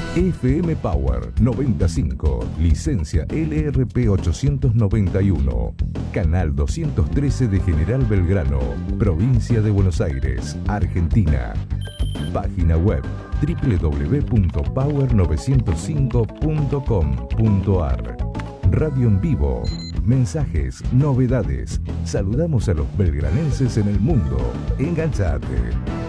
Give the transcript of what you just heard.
FM Power 95, licencia LRP 891, canal 213 de General Belgrano, provincia de Buenos Aires, Argentina. Página web www.power905.com.ar. Radio en vivo, mensajes, novedades. Saludamos a los belgranenses en el mundo. Enganchate.